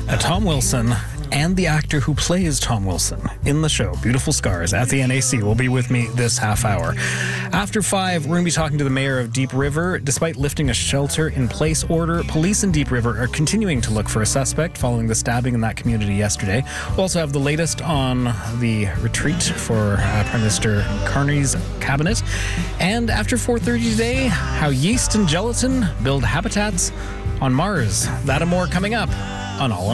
Tom Wilson and the actor who plays Tom Wilson in the show Beautiful Scars at the NAC will be with me this half hour. After 5, we're going to be talking to the mayor of Deep River. Despite lifting a shelter-in-place order, police in Deep River are continuing to look for a suspect following the stabbing in that community yesterday. We'll also have the latest on the retreat for Prime Minister Carney's cabinet. And after 4:30 today, how yeast and gelatin build habitats on Mars. That and more coming up on All